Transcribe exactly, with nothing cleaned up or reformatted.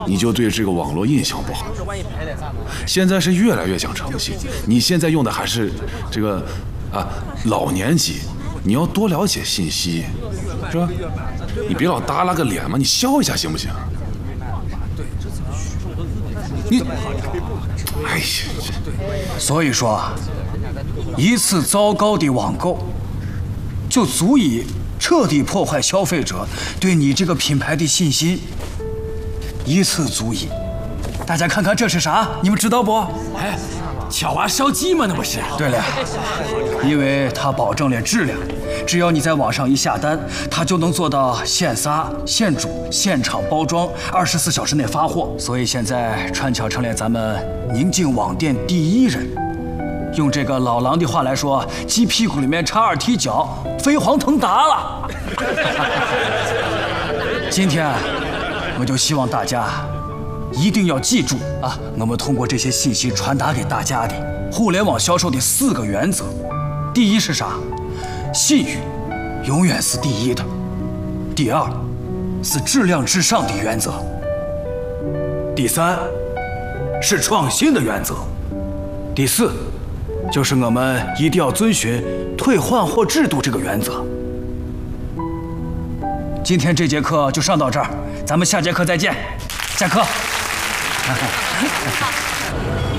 你就对这个网络印象不好。现在是越来越讲诚信，你现在用的还是这个啊老年机，你要多了解信息，是吧？你别老耷拉个脸嘛，你笑一下行不行？你，哎呀， 所以说啊，一次糟糕的网购，就足以彻底破坏消费者对你这个品牌的信心。一次足矣。大家看看这是啥？你们知道不？ 哎，巧娃烧鸡嘛，那不是？ 对了，因为它保证了质量，只要你在网上一下单，它就能做到现杀、现煮、现场包装，二十四小时内发货。所以现在川巧成了咱们宁静网店第一人。用这个老狼的话来说，鸡屁股里面插二踢脚，飞黄腾达了。今天，我就希望大家一定要记住啊，我们通过这些信息传达给大家的互联网销售的四个原则。第一是啥？信誉永远是第一的。第二是质量至上的原则。第三是创新的原则。第四就是我们一定要遵循退换货制度这个原则。今天这节课就上到这儿，咱们下节课再见。下课。